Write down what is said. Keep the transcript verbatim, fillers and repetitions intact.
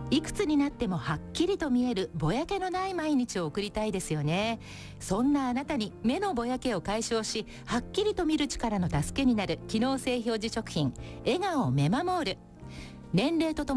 いくつになってもはっきりと見えるぼやけのない毎日を送りたいですよね。そんなあなたに目のぼやけを解消し、はっきりと見る力の助けになる機能性表示食品、笑顔メマモール。年齢とともに